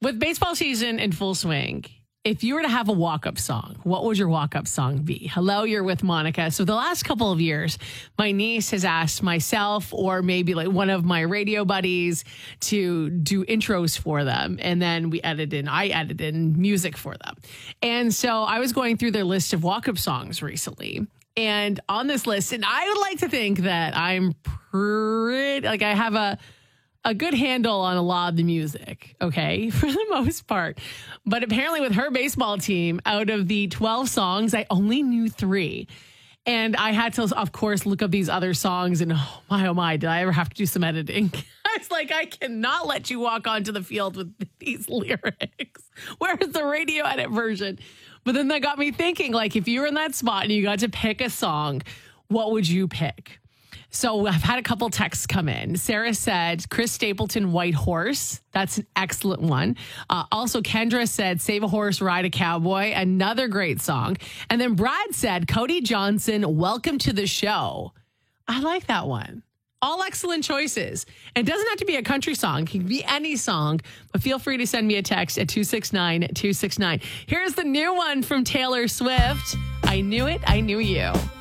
With baseball season in full swing, if you were to have a walk-up song, what would your walk-up song be? Hello, you're with Monica. So the last couple of years, my niece has asked myself or maybe like one of my radio buddies to do intros for them. And then I edit in music for them. And so I was going through their list of walk-up songs recently. And on this list, and I would like to think that I'm I have a good handle on a lot of the music, okay, for the most part. But apparently with her baseball team, out of the 12 songs, I only knew 3. And I had to, of course, look up these other songs and oh my, did I ever have to do some editing? I was like, I cannot let you walk onto the field with these lyrics. Where's the radio edit version? But then that got me thinking, like, if you were in that spot and you got to pick a song, what would you pick? So I've had a couple texts come in. Sarah said, Chris Stapleton, White Horse. That's an excellent one. Also, Kendra said, Save a Horse, Ride a Cowboy. Another great song. And then Brad said, Cody Johnson, Welcome to the Show. I like that one. All excellent choices. And it doesn't have to be a country song. It can be any song. But feel free to send me a text at 269-269. Here's the new one from Taylor Swift. I Knew It, I Knew You.